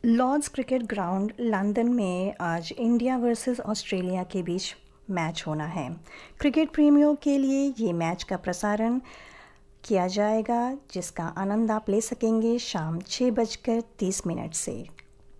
Lord's cricket ground London में आज India versus Australia के बीच मैच होना है। क्रिकेट प्रेमियों के लिए ये मैच का प्रसारण किया जाएगा, जिसका आनंद आप ले सकेंगे शाम 6:30 से।